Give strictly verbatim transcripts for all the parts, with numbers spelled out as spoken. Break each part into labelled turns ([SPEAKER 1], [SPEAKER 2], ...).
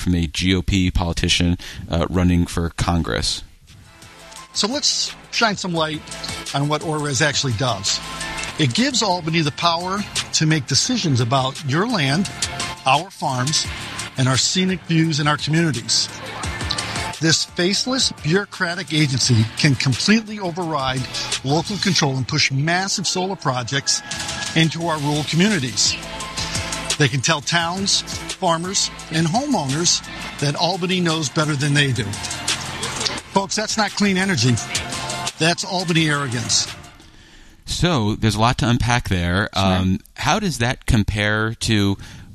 [SPEAKER 1] from a G O P politician uh, running for Congress.
[SPEAKER 2] So let's shine some light on what ORES actually does. It gives Albany the power to make decisions about your land, our farms, and our scenic views in our communities. This faceless, bureaucratic agency can completely override local control and push massive solar projects into our rural communities. They can tell towns, farmers, and homeowners that Albany knows better than they do. Folks, that's not clean energy. That's Albany arrogance.
[SPEAKER 1] So there's a lot to unpack there.
[SPEAKER 3] Sure.
[SPEAKER 1] Um, how does that compare to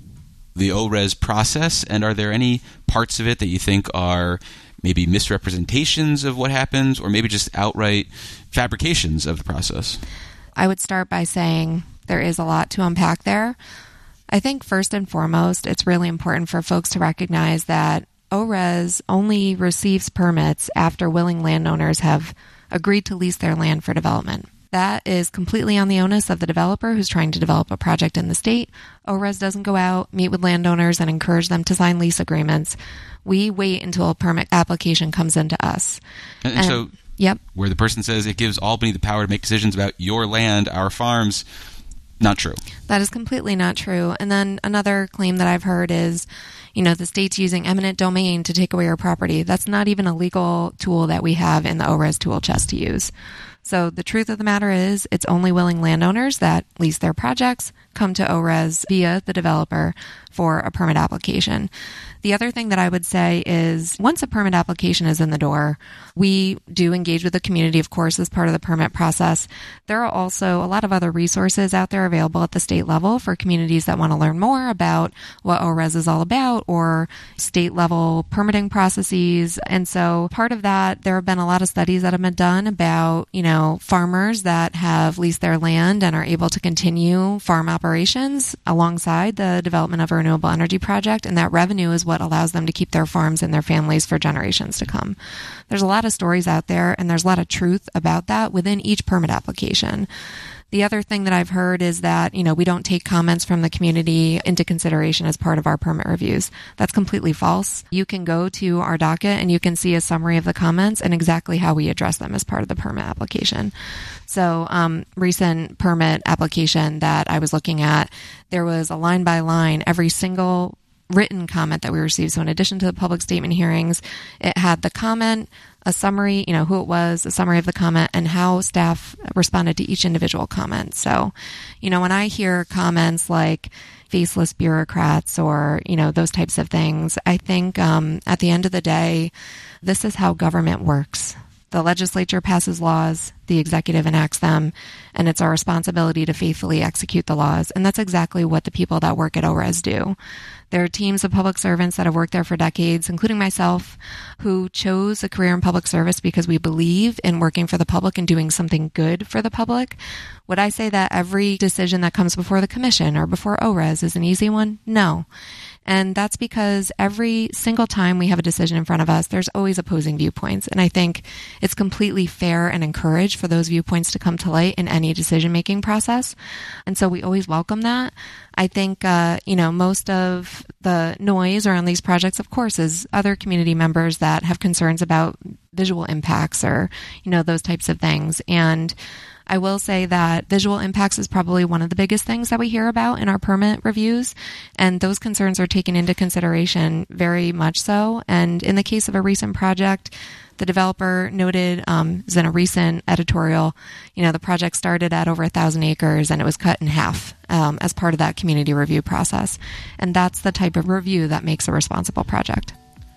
[SPEAKER 1] the ORES process, and are there any parts of it that you think are maybe misrepresentations of what happens, or maybe just outright fabrications of the process?
[SPEAKER 3] I would start by saying there is a lot to unpack there. I think first and foremost, it's really important for folks to recognize that ORES only receives permits after willing landowners have agreed to lease their land for development. That is completely on the onus of the developer who's trying to develop a project in the state. ORES doesn't go out, meet with landowners, and encourage them to sign lease agreements. We wait until a permit application comes into us.
[SPEAKER 1] And, and, and so,
[SPEAKER 3] yep.
[SPEAKER 1] where the person says it gives Albany the power to make decisions about your land, our farms, not true.
[SPEAKER 3] That is completely not true. And then another claim that I've heard is, you know, the state's using eminent domain to take away our property. That's not even a legal tool that we have in the ORES tool chest to use. So the truth of the matter is it's only willing landowners that lease their projects come to ORES via the developer for a permit application. The other thing that I would say is once a permit application is in the door, we do engage with the community, of course, as part of the permit process. There are also a lot of other resources out there available at the state level for communities that want to learn more about what ORES is all about or state level permitting processes. And so part of that, there have been a lot of studies that have been done about, you know, farmers that have leased their land and are able to continue farm operations alongside the development of a renewable energy project. And that revenue is what allows them to keep their farms and their families for generations to come. There's a lot of stories out there, and there's a lot of truth about that within each permit application. The other thing that I've heard is that, you know, we don't take comments from the community into consideration as part of our permit reviews. That's completely false. You can go to our docket and you can see a summary of the comments and exactly how we address them as part of the permit application. So, um, recent permit application that I was looking at, there was a line by line, every single written comment that we received. So in addition to the public statement hearings, it had the comment, a summary, you know, who it was, a summary of the comment, and how staff responded to each individual comment. So, you know, when I hear comments like faceless bureaucrats or, you know, those types of things, I think um, at the end of the day, this is how government works. The legislature passes laws, the executive enacts them, and it's our responsibility to faithfully execute the laws. And that's exactly what the people that work at ORES do. There are teams of public servants that have worked there for decades, including myself, who chose a career in public service because we believe in working for the public and doing something good for the public. Would I say that every decision that comes before the commission or before ORES is an easy one? No. And that's because every single time we have a decision in front of us, there's always opposing viewpoints. And I think it's completely fair and encouraged for those viewpoints to come to light in any decision-making process. And so we always welcome that. I think, uh, you know, most of the noise around these projects, of course, is other community members that have concerns about visual impacts or, you know, those types of things. And I will say that visual impacts is probably one of the biggest things that we hear about in our permit reviews, and those concerns are taken into consideration very much so. And in the case of a recent project, the developer noted um, in a recent editorial, you know, the project started at over a thousand acres and it was cut in half um, as part of that community review process. And that's the type of review that makes a responsible project.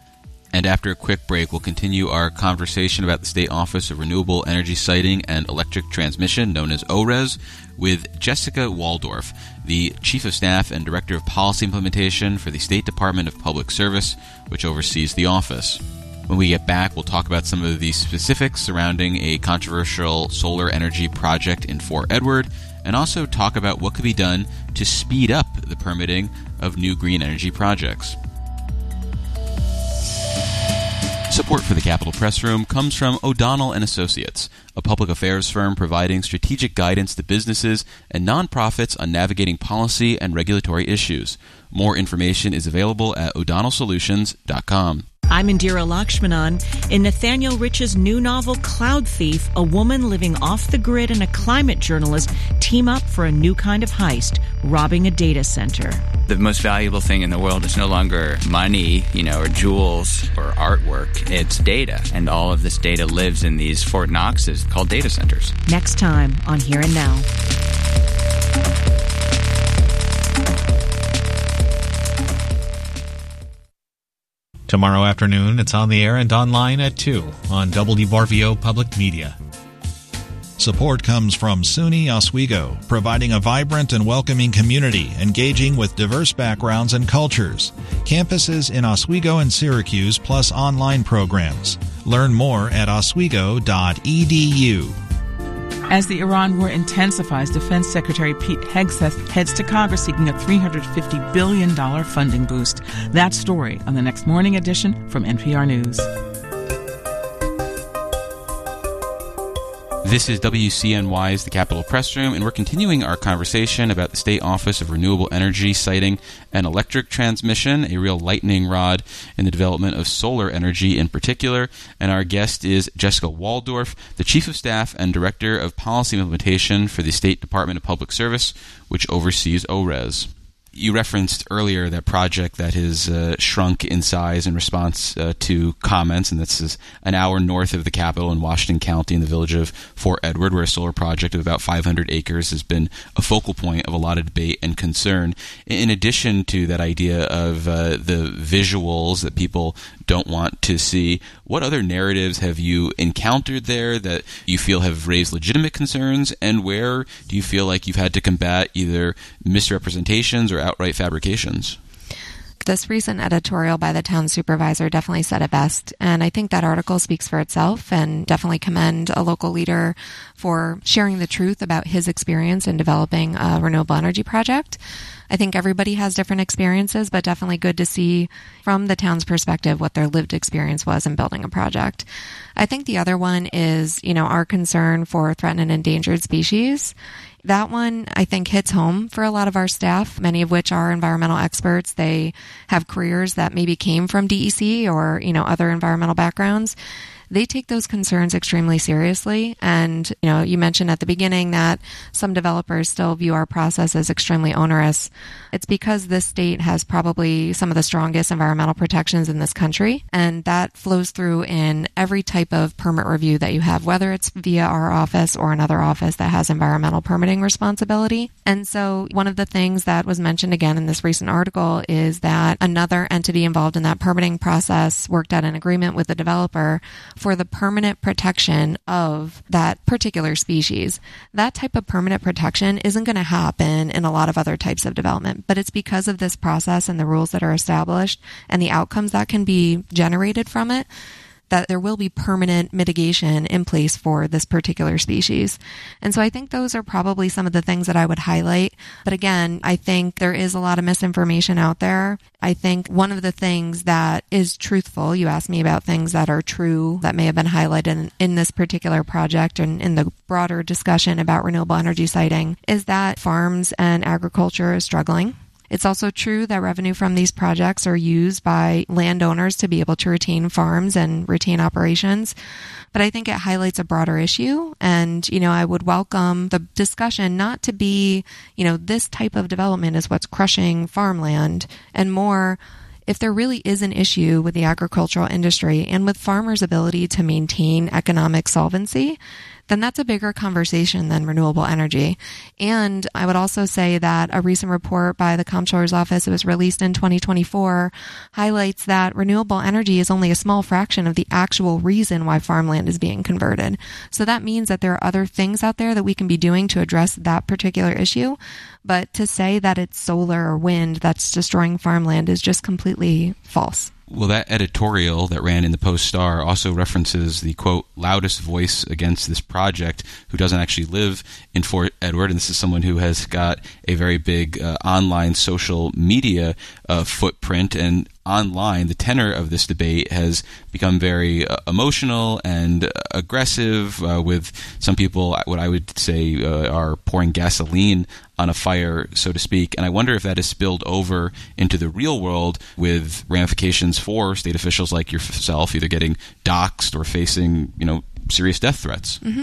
[SPEAKER 1] And after a quick break, we'll continue our conversation about the State Office of Renewable Energy Siting and Electric Transmission, known as ORES, with Jessica Waldorf, the Chief of Staff and Director of Policy Implementation for the State Department of Public Service, which oversees the office. When we get back, we'll talk about some of the specifics surrounding a controversial solar energy project in Fort Edward, and also talk about what could be done to speed up the permitting of new green energy projects. So Support for the Capitol Press Room comes from O'Donnell and Associates, a public affairs firm providing strategic guidance to businesses and nonprofits on navigating policy and regulatory issues. More information is available at o'donnell solutions dot com.
[SPEAKER 4] I'm Indira Lakshmanan. In Nathaniel Rich's new novel, Cloud Thief, a woman living off the grid and a climate journalist team up for a new kind of heist, robbing a data center.
[SPEAKER 5] The most valuable thing in the world is no longer money, you know, or jewels or artwork. It's data. And all of this data lives in these Fort Knoxes called data centers.
[SPEAKER 4] Next time on Here and Now.
[SPEAKER 6] Tomorrow afternoon, it's on the air and online at two on W R V O Public Media.
[SPEAKER 7] Support comes from SUNY Oswego, providing a vibrant and welcoming community, engaging with diverse backgrounds and cultures. Campuses in Oswego and Syracuse, plus online programs. Learn more at oswego dot e d u.
[SPEAKER 8] As the Iran war intensifies, Defense Secretary Pete Hegseth heads to Congress seeking a three hundred fifty billion dollars funding boost. That story on the next morning edition from N P R News.
[SPEAKER 1] This is W C N Y's The Capitol Press Room, and we're continuing our conversation about the State Office of Renewable Energy siting and electric transmission, a real lightning rod in the development of solar energy in particular. And our guest is Jessica Waldorf, the Chief of Staff and Director of Policy Implementation for the State Department of Public Service, which oversees O R E S. You referenced earlier that project that has uh, shrunk in size in response uh, to comments, and this is an hour north of the Capitol in Washington County in the village of Fort Edward, where a solar project of about five hundred acres has been a focal point of a lot of debate and concern. In addition to that idea of uh, the visuals that people don't want to see, what other narratives have you encountered there that you feel have raised legitimate concerns, and where do you feel like you've had to combat either misrepresentations or outright fabrications?
[SPEAKER 3] This recent editorial by the town supervisor definitely said it best, and I think that article speaks for itself, and definitely commend a local leader for sharing the truth about his experience in developing a renewable energy project. I think everybody has different experiences, but definitely good to see from the town's perspective what their lived experience was in building a project. I think the other one is, you know, our concern for threatened and endangered species. That one, I think, hits home for a lot of our staff, many of which are environmental experts. They have careers that maybe came from D E C or, you know, other environmental backgrounds. They take those concerns extremely seriously. And, you know, you mentioned at the beginning that some developers still view our process as extremely onerous. It's because this state has probably some of the strongest environmental protections in this country. And that flows through in every type of permit review that you have, whether it's via our office or another office that has environmental permitting responsibility. And so one of the things that was mentioned again in this recent article is that another entity involved in that permitting process worked out an agreement with the developer for the permanent protection of that particular species. That type of permanent protection isn't going to happen in a lot of other types of development, but it's because of this process and the rules that are established and the outcomes that can be generated from it that there will be permanent mitigation in place for this particular species. And so I think those are probably some of the things that I would highlight. But again, I think there is a lot of misinformation out there. I think one of the things that is truthful, you asked me about things that are true that may have been highlighted in, in this particular project and in the broader discussion about renewable energy siting, is that farms and agriculture is struggling. It's also true that revenue from these projects are used by landowners to be able to retain farms and retain operations. But I think it highlights a broader issue. And, you know, I would welcome the discussion not to be, you know, this type of development is what's crushing farmland, and more, if there really is an issue with the agricultural industry and with farmers' ability to maintain economic solvency, then that's a bigger conversation than renewable energy. And I would also say that a recent report by the Comptroller's Office, it was released in twenty twenty-four, highlights that renewable energy is only a small fraction of the actual reason why farmland is being converted. So that means that there are other things out there that we can be doing to address that particular issue. But to say that it's solar or wind that's destroying farmland is just completely false.
[SPEAKER 1] Well, that editorial that ran in the Post-Star also references the, quote, loudest voice against this project who doesn't actually live in Fort Edward. And this is someone who has got a very big uh, online social media uh, footprint. And online, the tenor of this debate has become very uh, emotional and uh, aggressive, uh, with some people, what I would say, uh, are pouring gasoline on a fire, so to speak. And I wonder if that has spilled over into the real world with ramifications for state officials like yourself, either getting doxxed or facing, you know, serious death threats.
[SPEAKER 3] Mm-hmm.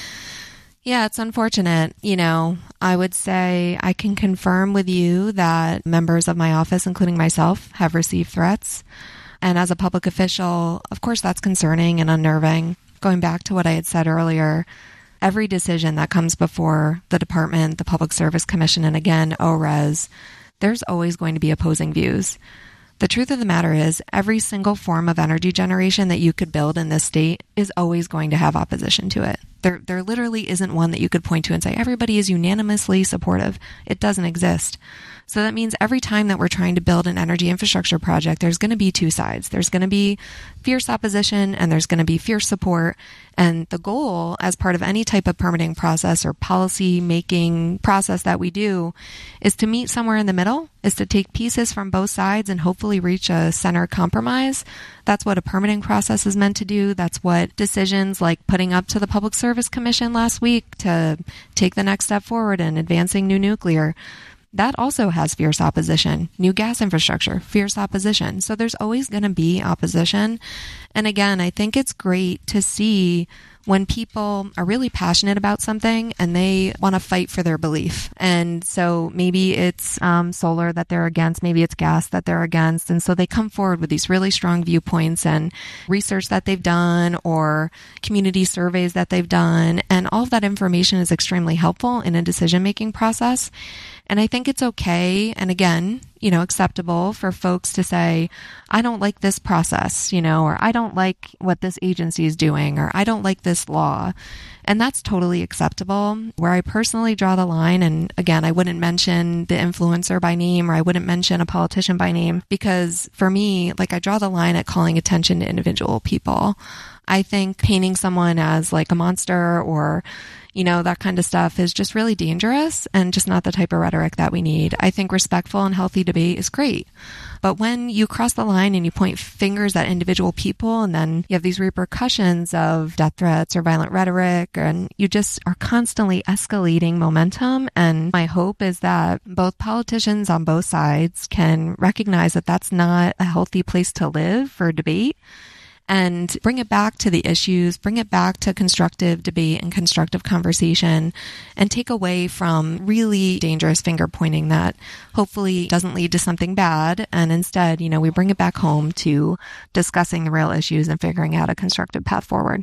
[SPEAKER 3] Yeah, it's unfortunate. You know, I would say I can confirm with you that members of my office, including myself, have received threats. And as a public official, of course, that's concerning and unnerving. Going back to what I had said earlier, every decision that comes before the department, the Public Service Commission, and again, O R E S, there's always going to be opposing views. The truth of the matter is, every single form of energy generation that you could build in this state is always going to have opposition to it. There, there literally isn't one that you could point to and say, everybody is unanimously supportive. It doesn't exist. So that means every time that we're trying to build an energy infrastructure project, there's going to be two sides. There's going to be fierce opposition and there's going to be fierce support. And the goal as part of any type of permitting process or policy making process that we do is to meet somewhere in the middle, is to take pieces from both sides and hopefully reach a center compromise. That's what a permitting process is meant to do. That's what decisions like putting up to the Public Service Commission last week to take the next step forward in advancing new nuclear. That also has fierce opposition. New gas infrastructure, fierce opposition. So there's always going to be opposition. And again, I think it's great to see when people are really passionate about something and they want to fight for their belief. And so maybe it's um, solar that they're against, maybe it's gas that they're against. And so they come forward with these really strong viewpoints and research that they've done or community surveys that they've done. And all of that information is extremely helpful in a decision-making process. And I think it's okay, and again, you know, acceptable for folks to say, I don't like this process, you know, or I don't like what this agency is doing, or I don't like this law. And that's totally acceptable. Where I personally draw the line, and again, I wouldn't mention the influencer by name, or I wouldn't mention a politician by name, because for me, like, I draw the line at calling attention to individual people. I think painting someone as like a monster or, you know, that kind of stuff is just really dangerous and just not the type of rhetoric that we need. I think respectful and healthy debate is great. But when you cross the line and you point fingers at individual people and then you have these repercussions of death threats or violent rhetoric, and you just are constantly escalating momentum. And my hope is that both politicians on both sides can recognize that that's not a healthy place to live for debate, and bring it back to the issues, bring it back to constructive debate and constructive conversation, and take away from really dangerous finger pointing that hopefully doesn't lead to something bad. And instead, you know, we bring it back home to discussing the real issues and figuring out a constructive path forward.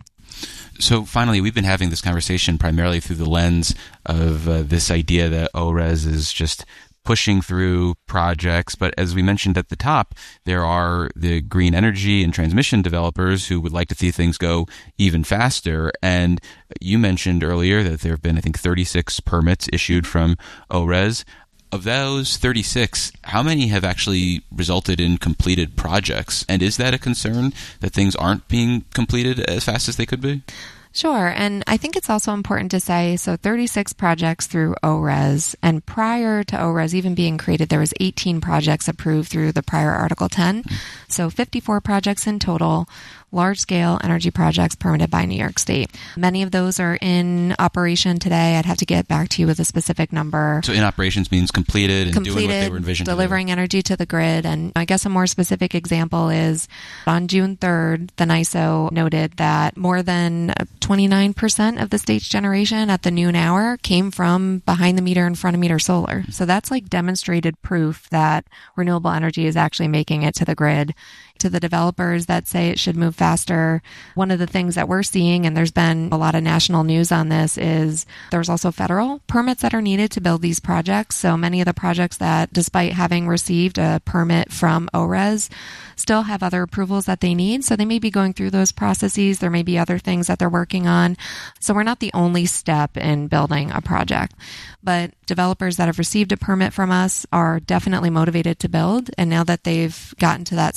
[SPEAKER 1] So finally, we've been having this conversation primarily through the lens of uh, this idea that O R E S is just pushing through projects. But as we mentioned at the top, there are the green energy and transmission developers who would like to see things go even faster. And you mentioned earlier that there have been, I think, thirty-six permits issued from O R E S. Of those thirty-six, how many have actually resulted in completed projects? And is that a concern that things aren't being completed as fast as they could be?
[SPEAKER 3] Sure. And I think it's also important to say, so thirty-six projects through O R E S, and prior to O R E S even being created, there was eighteen projects approved through the prior Article ten. So fifty-four projects in total, large-scale energy projects permitted by New York State. Many of those are in operation today. I'd have to get back to you with a specific number.
[SPEAKER 1] So in operations means completed and
[SPEAKER 3] completed,
[SPEAKER 1] doing what they were envisioned
[SPEAKER 3] delivering
[SPEAKER 1] to do.
[SPEAKER 3] energy to the grid. And I guess a more specific example is on June third, the N I S O noted that more than twenty-nine percent of the state's generation at the noon hour came from behind the meter and front of meter solar. So that's like demonstrated proof that renewable energy is actually making it to the grid. To the developers that say it should move faster, one of the things that we're seeing, and there's been a lot of national news on this, is there's also federal permits that are needed to build these projects. So many of the projects that, despite having received a permit from O R E S, still have other approvals that they need. So they may be going through those processes. There may be other things that they're working on. So we're not the only step in building a project. But developers that have received a permit from us are definitely motivated to build. And now that they've gotten to that step,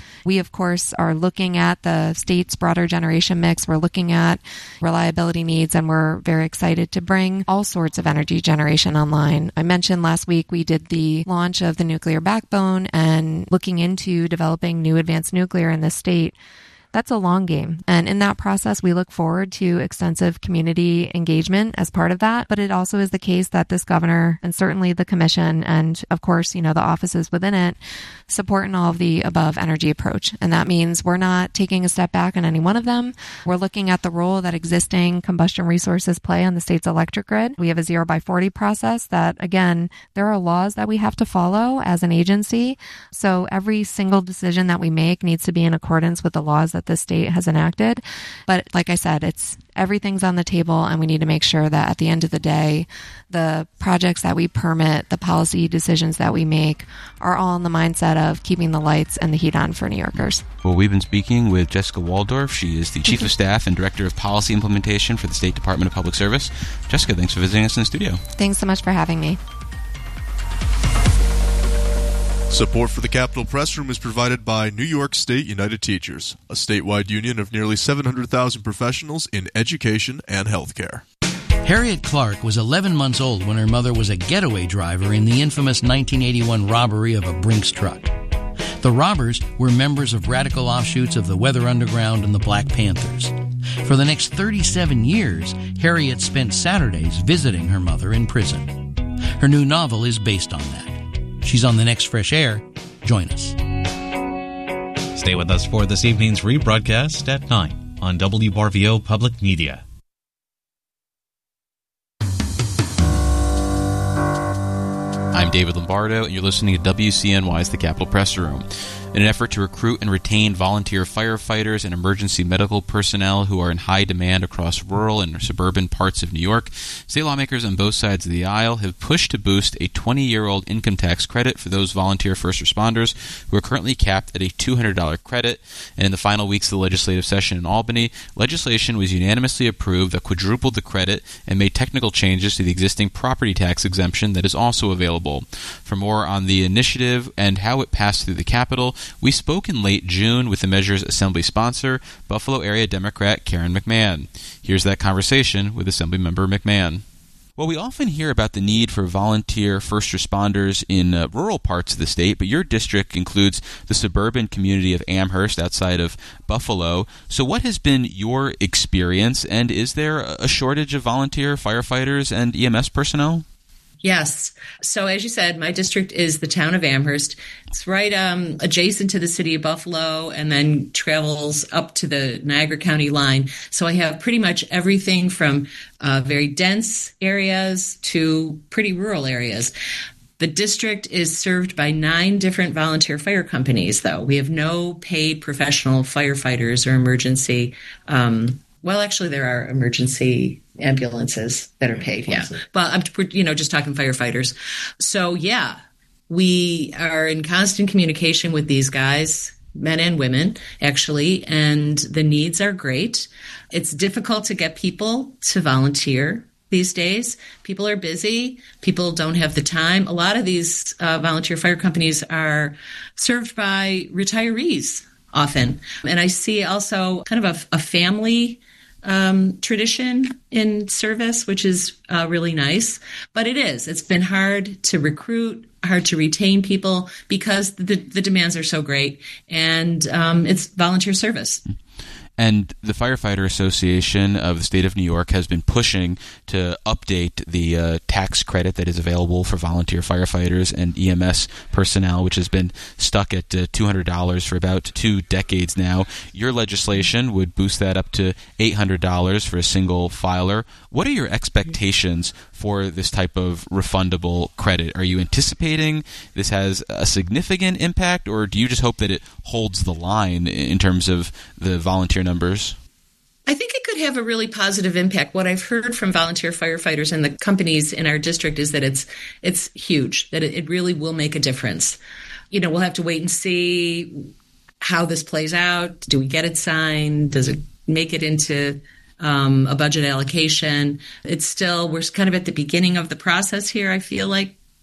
[SPEAKER 3] We, of course, are looking at the state's broader generation mix. We're looking at reliability needs, and we're very excited to bring all sorts of energy generation online. I mentioned last week we did the launch of the nuclear backbone and looking into developing new advanced nuclear in this state. That's a long game. And in that process, we look forward to extensive community engagement as part of that. But it also is the case that this governor and certainly the commission and, of course, you know, the offices within it support in all of the above energy approach. And that means we're not taking a step back on any one of them. We're looking at the role that existing combustion resources play on the state's electric grid. We have a zero by forty process that, again, there are laws that we have to follow as an agency. So every single decision that we make needs to be in accordance with the laws that the state has enacted. But like I said, it's everything's on the table, and we need to make sure that at the end of the day, the projects that we permit, the policy decisions that we make are all in the mindset of keeping the lights and the heat on for New Yorkers.
[SPEAKER 1] Well, we've been speaking with Jessica Waldorf. She is the Chief of Staff and Director of Policy Implementation for the State Department of Public Service. Jessica, thanks for visiting us in the studio.
[SPEAKER 3] Thanks so much for having me.
[SPEAKER 9] Support for the Capitol Press Room is provided by New York State United Teachers, a statewide union of nearly seven hundred thousand professionals in education and healthcare.
[SPEAKER 10] Harriet Clark was eleven months old when her mother was a getaway driver in the infamous nineteen eighty-one robbery of a Brinks truck. The robbers were members of radical offshoots of the Weather Underground and the Black Panthers. For the next thirty-seven years, Harriet spent Saturdays visiting her mother in prison. Her new novel is based on that. She's on the next Fresh Air. Join us.
[SPEAKER 6] Stay with us for this evening's rebroadcast at nine on W R V O Public Media.
[SPEAKER 1] I'm David Lombardo, and you're listening to W C N Y's The Capitol Press Room. In an effort to recruit and retain volunteer firefighters and emergency medical personnel who are in high demand across rural and suburban parts of New York, state lawmakers on both sides of the aisle have pushed to boost a twenty-year-old income tax credit for those volunteer first responders who are currently capped at a two hundred dollars credit. And in the final weeks of the legislative session in Albany, legislation was unanimously approved that quadrupled the credit and made technical changes to the existing property tax exemption that is also available. For more on the initiative and how it passed through the Capitol, we spoke in late June with the measure's assembly sponsor, Buffalo area Democrat Karen McMahon. Here's that conversation with Assemblymember McMahon. Well, we often hear about the need for volunteer first responders in uh, rural parts of the state, but your district includes the suburban community of Amherst outside of Buffalo. So what has been your experience, and is there a shortage of volunteer firefighters and E M S personnel?
[SPEAKER 11] Yes. So as you said, my district is the town of Amherst. It's right um, adjacent to the city of Buffalo and then travels up to the Niagara County line. So I have pretty much everything from uh, very dense areas to pretty rural areas. The district is served by nine different volunteer fire companies, though. We have no paid professional firefighters or emergency um Well, actually, there are emergency ambulances that are paid, yeah. But I'm, you know, just talking firefighters. So, yeah, we are in constant communication with these guys, men and women, actually, and the needs are great. It's difficult to get people to volunteer these days. People are busy. People don't have the time. A lot of these uh, volunteer fire companies are served by retirees often. And I see also kind of a, a family um, tradition in service, which is uh, really nice. But it is. It's been hard to recruit, hard to retain people because the, the demands are so great. And um, it's volunteer service.
[SPEAKER 1] And the Firefighter Association of the state of New York has been pushing to update the uh, tax credit that is available for volunteer firefighters and E M S personnel, which has been stuck at uh, two hundred dollars for about two decades now. Your legislation would boost that up to eight hundred dollars for a single filer. What are your expectations for this type of refundable credit? Are you anticipating this has a significant impact, or do you just hope that it holds the line in terms of the volunteer numbers?
[SPEAKER 11] I think it could have a really positive impact. What I've heard from volunteer firefighters and the companies in our district is that it's it's huge, that it, it really will make a difference. You know, we'll have to wait and see how this plays out. Do we get it signed? Does it make it into um, a budget allocation? It's still, we're kind of at the beginning of the process here, I feel like.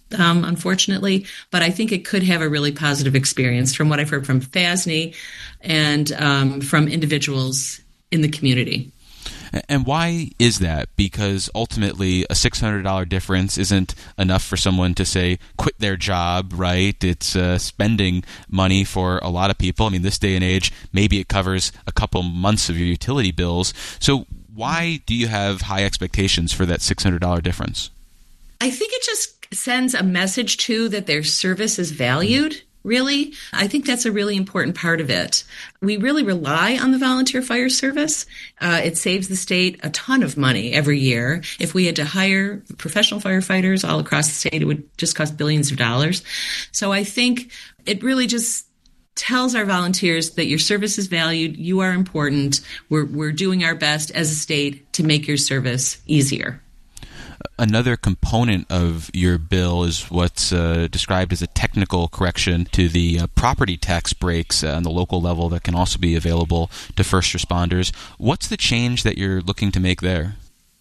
[SPEAKER 11] um, unfortunately, but I think it could have a really positive experience from what I've heard from F A S N Y and um, from individuals in the community.
[SPEAKER 1] And why is that? Because ultimately a six hundred dollars difference isn't enough for someone to say, quit their job, right? It's uh, spending money for a lot of people. I mean, this day and age, maybe it covers a couple months of your utility bills. So why do you have high expectations for that six hundred dollars difference?
[SPEAKER 11] I think it just sends a message, too, that their service is valued. Really, I think that's a really important part of it. We really rely on the volunteer fire service. Uh, it saves the state a ton of money every year. If we had to hire professional firefighters all across the state, it would just cost billions of dollars. So I think it really just tells our volunteers that your service is valued, you are important, we're, we're doing our best as a state to make your service easier.
[SPEAKER 1] Another component of your bill is what's uh, described as a technical correction to the uh, property tax breaks uh, on the local level that can also be available to first responders. What's the change that you're looking to make there?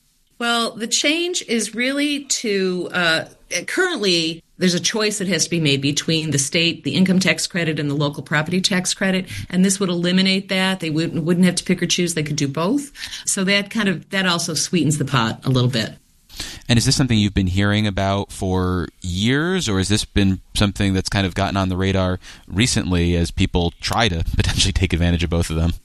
[SPEAKER 11] Well, the change is really to uh, currently there's a choice that has to be made between the state, the income tax credit, and the local property tax credit, and this would eliminate that. They wouldn't, wouldn't have to pick or choose. They could do both. So that kind of that also sweetens the pot a little bit.
[SPEAKER 1] And is this something you've been hearing about for years, or has this been something that's kind of gotten on the radar recently as people try to potentially take advantage of both of them?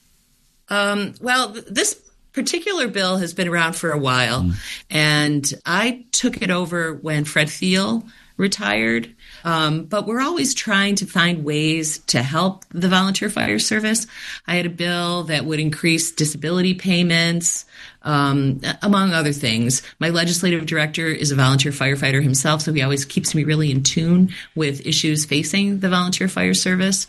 [SPEAKER 11] Um, well, th- this particular bill has been around for a while, mm. and I took it over when Fred Thiel retired. Um, but we're always trying to find ways to help the volunteer fire service. I had a bill that would increase disability payments, um, among other things. My legislative director is a volunteer firefighter himself, so he always keeps me really in tune with issues facing the volunteer fire service.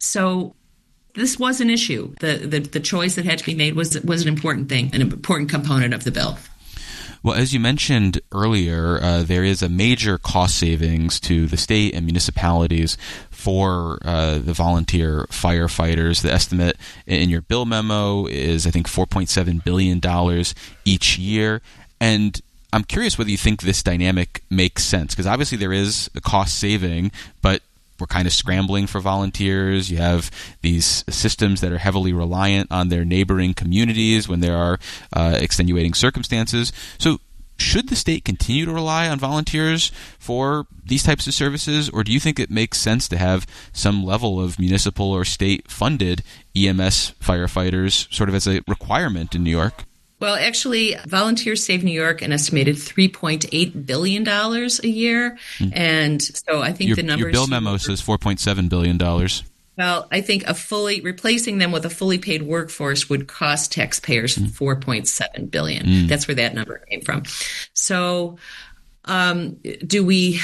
[SPEAKER 11] So this was an issue. The, the, the choice that had to be made was, was an important thing, an important component of the bill.
[SPEAKER 1] Well, as you mentioned earlier, uh, there is a major cost savings to the state and municipalities for uh, the volunteer firefighters. The estimate in your bill memo is, I think, four point seven billion dollars each year. And I'm curious whether you think this dynamic makes sense, because obviously there is a cost saving, but we're kind of scrambling for volunteers. You have these systems that are heavily reliant on their neighboring communities when there are uh, extenuating circumstances. So should the state continue to rely on volunteers for these types of services, or do you think it makes sense to have some level of municipal or state-funded E M S firefighters sort of as a requirement in New York?
[SPEAKER 11] Well, actually, volunteers save New York an estimated three point eight billion dollars a year. Mm. And so I think
[SPEAKER 1] your,
[SPEAKER 11] the numbers...
[SPEAKER 1] Your bill memo says four point seven billion dollars.
[SPEAKER 11] Well, I think a fully replacing them with a fully paid workforce would cost taxpayers mm. four point seven billion dollars. Mm. That's where that number came from. So um, do we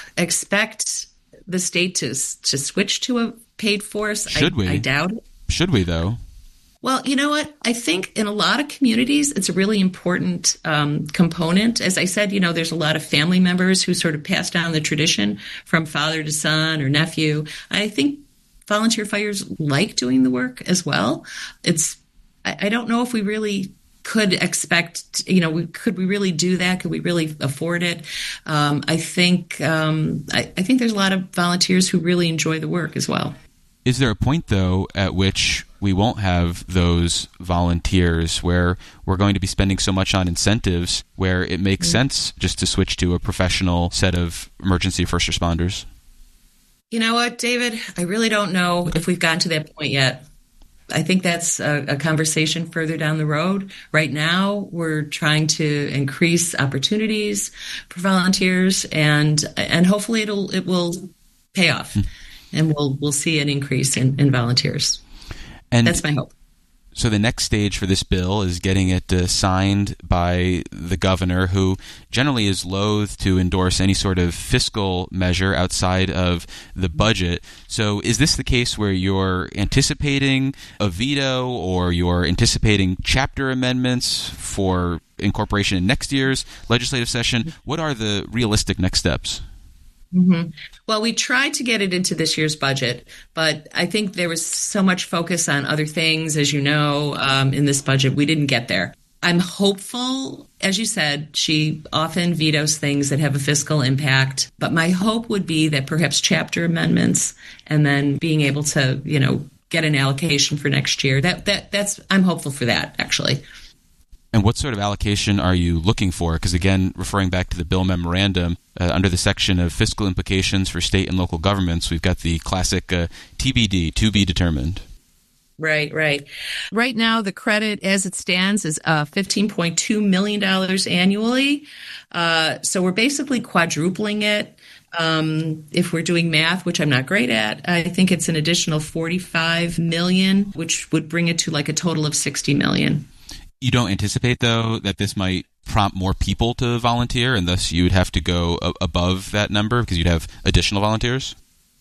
[SPEAKER 11] expect the state to, to switch to a paid force?
[SPEAKER 1] Should
[SPEAKER 11] I,
[SPEAKER 1] we?
[SPEAKER 11] I doubt it.
[SPEAKER 1] Should we, though?
[SPEAKER 11] Well, you know what? I think in a lot of communities, it's a really important um, component. As I said, you know, there's a lot of family members who sort of pass down the tradition from father to son or nephew. I think volunteer fires like doing the work as well. It's, I, I don't know if we really could expect, you know, we, could we really do that? Could we really afford it? Um, I think, um, I, I think there's a lot of volunteers who really enjoy the work as well.
[SPEAKER 1] Is there a point, though, at which we won't have those volunteers where we're going to be spending so much on incentives where it makes mm-hmm. sense just to switch to a professional set of emergency first responders?
[SPEAKER 11] You know what, David? I really don't know if we've gotten to that point yet. I think that's a, a conversation further down the road. Right now, we're trying to increase opportunities for volunteers, and and hopefully it'll it will pay off. Mm-hmm. And we'll we'll see an increase in, in volunteers. And that's my hope.
[SPEAKER 1] So the next stage for this bill is getting it uh, signed by the governor, who generally is loath to endorse any sort of fiscal measure outside of the budget. So is this the case where you're anticipating a veto, or you're anticipating chapter amendments for incorporation in next year's legislative session? What are the realistic next steps?
[SPEAKER 11] Mm-hmm. Well, we tried to get it into this year's budget, but I think there was so much focus on other things, as you know, um, in this budget, we didn't get there. I'm hopeful. As you said, she often vetoes things that have a fiscal impact. But my hope would be that perhaps chapter amendments and then being able to, you know, get an allocation for next year. That that that's I'm hopeful for that, actually.
[SPEAKER 1] And what sort of allocation are you looking for? Because again, referring back to the bill memorandum, uh, under the section of fiscal implications for state and local governments, we've got the classic uh, T B D, to be determined.
[SPEAKER 11] Right, right. Right now, the credit as it stands is uh, fifteen point two million dollars annually. Uh, so we're basically quadrupling it. Um, if we're doing math, which I'm not great at, I think it's an additional forty-five million dollars, which would bring it to like a total of sixty million dollars.
[SPEAKER 1] You don't anticipate, though, that this might prompt more people to volunteer, and thus you would have to go a- above that number because you'd have additional volunteers?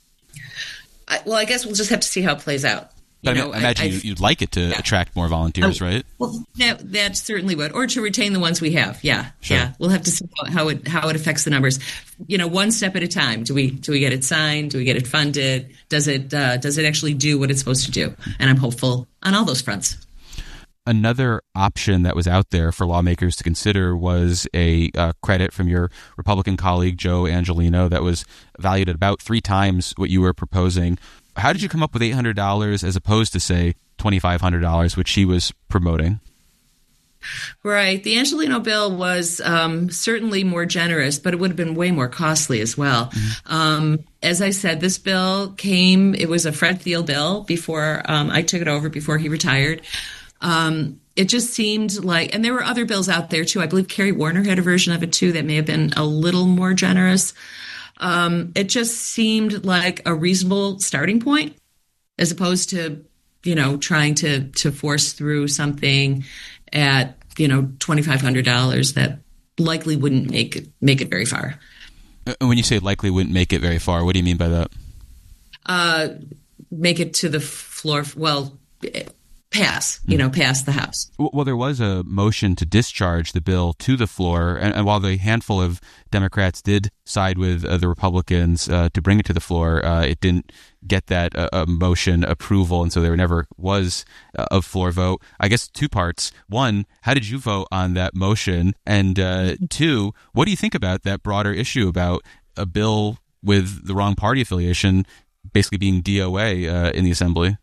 [SPEAKER 11] I, well, I guess we'll just have to see how it plays out.
[SPEAKER 1] But
[SPEAKER 11] You
[SPEAKER 1] I
[SPEAKER 11] know,
[SPEAKER 1] imagine
[SPEAKER 11] I,
[SPEAKER 1] you, you'd like it to yeah. attract more volunteers,
[SPEAKER 11] oh,
[SPEAKER 1] right?
[SPEAKER 11] Well, that, that certainly would, or to retain the ones we have. Yeah,
[SPEAKER 1] sure.
[SPEAKER 11] yeah. We'll have to see how, how it how it affects the numbers. You know, one step at a time. Do we do we get it signed? Do we get it funded? Does it uh, does it actually do what it's supposed to do? And I'm hopeful on all those fronts.
[SPEAKER 1] Another option that was out there for lawmakers to consider was a uh, credit from your Republican colleague, Joe Angelino, that was valued at about three times what you were proposing. How did you come up with eight hundred dollars as opposed to, say, twenty-five hundred dollars, which she was promoting?
[SPEAKER 11] Right. The Angelino bill was um, certainly more generous, but it would have been way more costly as well. Mm-hmm. Um, as I said, this bill came, it was a Fred Thiel bill before um, I took it over, before he retired. Um, it just seemed like, and there were other bills out there too. I believe Kerry Warner had a version of it too that may have been a little more generous. Um, it just seemed like a reasonable starting point as opposed to, you know, trying to, to force through something at, you know, twenty-five hundred dollars that likely wouldn't make it, make it very far.
[SPEAKER 1] And when you say likely wouldn't make it very far, what do you mean by that? Uh,
[SPEAKER 11] make it to the floor. Well, pass, you know, pass the House.
[SPEAKER 1] Well, there was a motion to discharge the bill to the floor, and, and while the handful of Democrats did side with uh, the Republicans uh, to bring it to the floor, uh, it didn't get that uh, uh, motion approval, and so there never was uh, a floor vote. I guess two parts. One, how did you vote on that motion? And uh, two, what do you think about that broader issue about a bill with the wrong party affiliation basically being D O A uh, in the Assembly?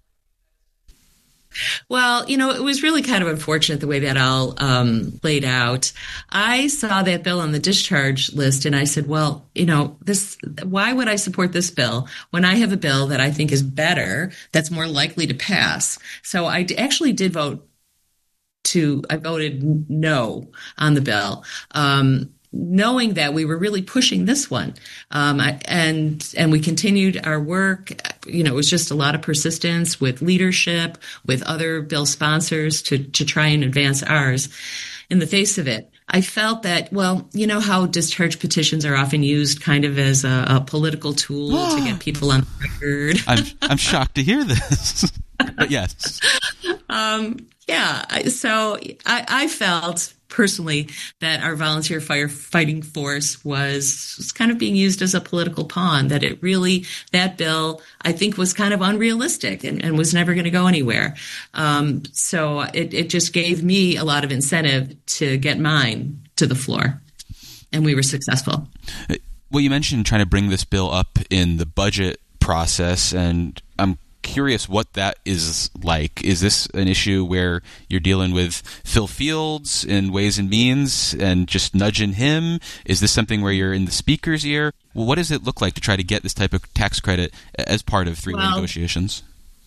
[SPEAKER 11] Well, you know, it was really kind of unfortunate the way that all um, played out. I saw that bill on the discharge list and I said, well, you know, this, why would I support this bill when I have a bill that I think is better, that's more likely to pass? So I d- actually did vote to, I voted no on the bill. Um, knowing that we were really pushing this one. Um, I, and, and we continued our work. You know, it was just a lot of persistence with leadership, with other bill sponsors to, to try and advance ours in the face of it. I felt that, well, you know how discharge petitions are often used kind of as a, a political tool to get people on the record.
[SPEAKER 1] I'm, I'm shocked to hear this, but yes.
[SPEAKER 11] Um, yeah. So I, I felt personally that our volunteer firefighting force was, was kind of being used as a political pawn, that it really, that bill, I think, was kind of unrealistic and, and was never going to go anywhere. Um, so it, it just gave me a lot of incentive to get mine to the floor. And we were successful.
[SPEAKER 1] Well, you mentioned trying to bring this bill up in the budget process, and I'm curious what that is like. Is this an issue where you're dealing with Phil Fields in Ways and Means and just nudging him? Is this something where you're in the speaker's ear? Well, what does it look like to try to get this type of tax credit as part of three-way well, negotiations?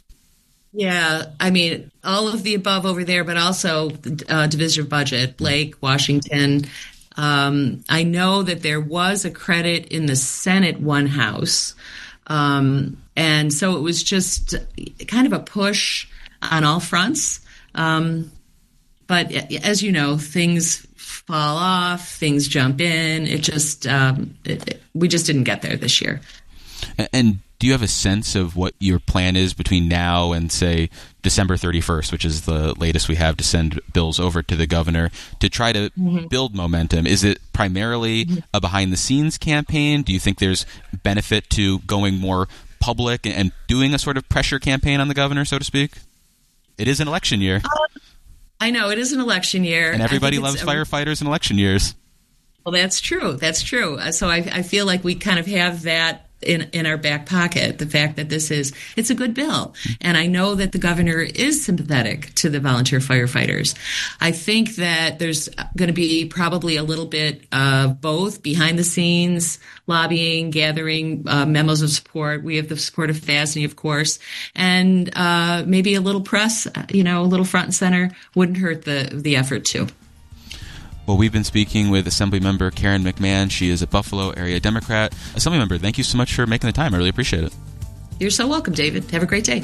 [SPEAKER 11] Yeah, I mean, all of the above over there, but also uh, division of budget, Blake, Washington. Um, I know that there was a credit in the Senate one house. Um, and so it was just kind of a push on all fronts. Um, but as you know, things fall off, things jump in. It just, um, it, it, we just didn't get there this year.
[SPEAKER 1] And do you have a sense of what your plan is between now and, say, December thirty-first, which is the latest we have to send bills over to the governor, to try to mm-hmm. build momentum? Is it primarily mm-hmm. a behind-the-scenes campaign? Do you think there's benefit to going more public and doing a sort of pressure campaign on the governor, so to speak? It is an election year.
[SPEAKER 11] Uh, I know it is an election year.
[SPEAKER 1] And everybody loves
[SPEAKER 11] a,
[SPEAKER 1] firefighters in election years.
[SPEAKER 11] Well, that's true. That's true. So I, I feel like we kind of have that in in our back pocket, the fact that this is, it's a good bill. And I know that the governor is sympathetic to the volunteer firefighters. I think that there's going to be probably a little bit of both behind the scenes lobbying, gathering uh, memos of support. We have the support of F A S N Y, of course, and uh, maybe a little press, you know, a little front and center wouldn't hurt the, the effort too.
[SPEAKER 1] Well, we've been speaking with Assemblymember Karen McMahon. She is a Buffalo area Democrat. Assemblymember, thank you so much for making the time. I really appreciate it.
[SPEAKER 11] You're so welcome, David. Have a great day.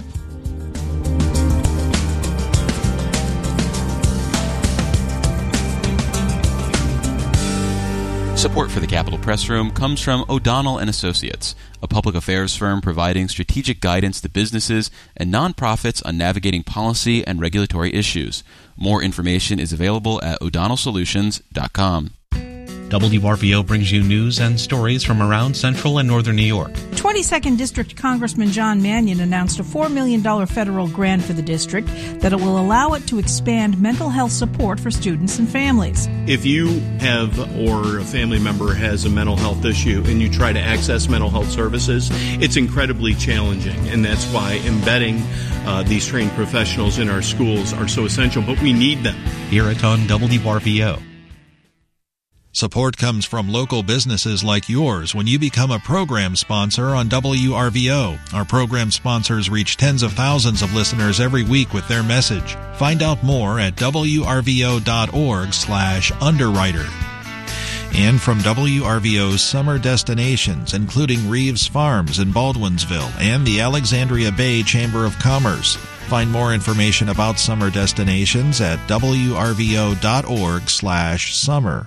[SPEAKER 1] Support for the Capitol Press Room comes from O'Donnell and Associates, a public affairs firm providing strategic guidance to businesses and nonprofits on navigating policy and regulatory issues. More information is available at o'donnell solutions dot com.
[SPEAKER 6] W R V O brings you news and stories from around central and northern New York.
[SPEAKER 12] twenty-second District Congressman John Mannion announced a four million dollars federal grant for the district that it will allow it to expand mental health support for students and families.
[SPEAKER 13] If you have or a family member has a mental health issue and you try to access mental health services, it's incredibly challenging, and that's why embedding uh, these trained professionals in our schools are so essential, but we need them.
[SPEAKER 6] Hear it on W R V O.
[SPEAKER 7] Support comes from local businesses like yours when you become a program sponsor on W R V O. Our program sponsors reach tens of thousands of listeners every week with their message. Find out more at W R V O dot org slash underwriter. And from W R V O's summer destinations, including Reeves Farms in Baldwinsville and the Alexandria Bay Chamber of Commerce. Find more information about summer destinations at W R V O dot org slash summer.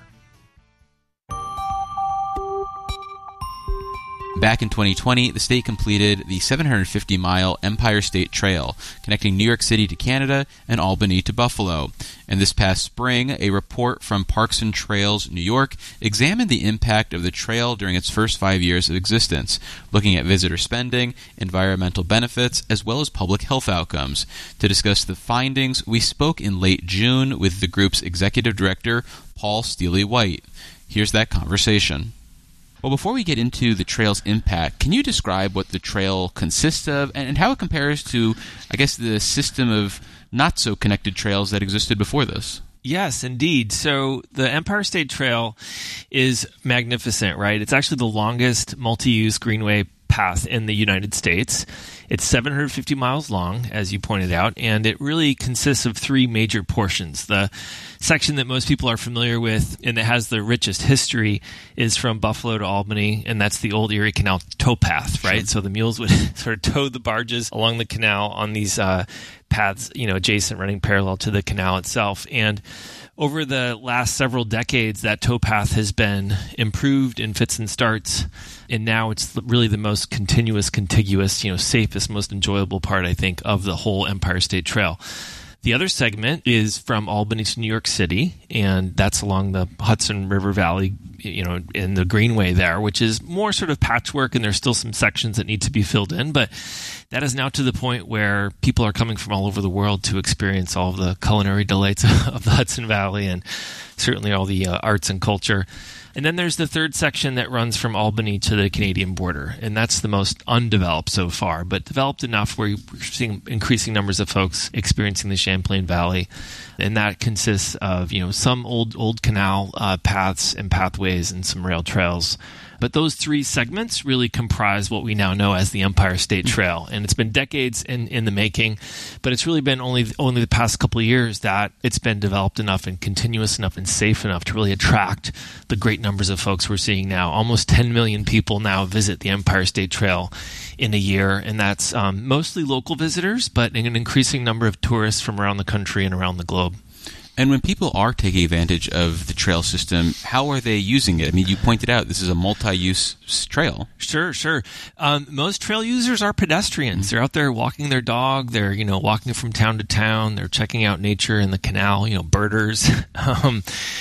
[SPEAKER 1] Back in twenty twenty, the state completed the seven hundred fifty mile Empire State Trail, connecting New York City to Canada and Albany to Buffalo. And this past spring, a report from Parks and Trails New York examined the impact of the trail during its first five years of existence, looking at visitor spending, environmental benefits, as well as public health outcomes. To discuss the findings, we spoke in late June with the group's executive director, Paul Steely-White. Here's that conversation. Well, before we get into the trail's impact, can you describe what the trail consists of and how it compares to, I guess, the system of not-so-connected trails that existed before this?
[SPEAKER 14] Yes, indeed. So the Empire State Trail is magnificent, right? It's actually the longest multi-use greenway path in the United States. It's seven hundred fifty miles long, as you pointed out, and it really consists of three major portions. The section that most people are familiar with and that has the richest history is from Buffalo to Albany, and that's the old Erie Canal towpath, right? Sure. So the mules would sort of tow the barges along the canal on these uh, paths, you know, adjacent, running parallel to the canal itself. And over the last several decades, that towpath has been improved in fits and starts, and now it's really the most continuous, contiguous, you know, safest, most enjoyable part, I think, of the whole Empire State Trail. The other segment is from Albany to New York City, and that's along the Hudson River Valley, you know, in the Greenway there, which is more sort of patchwork, and there's still some sections that need to be filled in, but that is now to the point where people are coming from all over the world to experience all of the culinary delights of the Hudson Valley and certainly all the uh, arts and culture. And then there's the third section that runs from Albany to the Canadian border, and that's the most undeveloped so far, but developed enough where we're seeing increasing numbers of folks experiencing the Champlain Valley, and that consists of, you know, some old old canal uh, paths and pathways and some rail trails. But those three segments really comprise what we now know as the Empire State Trail. And it's been decades in, in the making, but it's really been only only the past couple of years that it's been developed enough and continuous enough and safe enough to really attract the great numbers of folks we're seeing now. Almost ten million people now visit the Empire State Trail in a year, and that's um, mostly local visitors, but an increasing number of tourists from around the country and around the globe.
[SPEAKER 1] And when people are taking advantage of the trail system, how are they using it? I mean, you pointed out this is a multi-use trail.
[SPEAKER 14] Sure, sure. Um, most trail users are pedestrians. Mm-hmm. They're out there walking their dog. They're, you know, walking from town to town. They're checking out nature in the canal, you know, birders, um,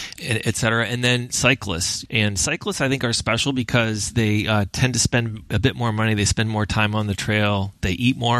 [SPEAKER 14] et cetera. And then cyclists. And cyclists, I think, are special because they uh, tend to spend a bit more money. They spend more time on the trail. They eat more.